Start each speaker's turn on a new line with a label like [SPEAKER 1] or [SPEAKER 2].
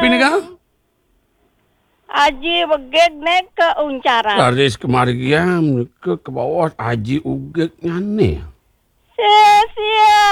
[SPEAKER 1] Siapa ni kah?
[SPEAKER 2] Haji begeg naik ke uncaran.
[SPEAKER 1] Laris kemari ke bawah Haji Ugek ni.
[SPEAKER 2] Sia-sia.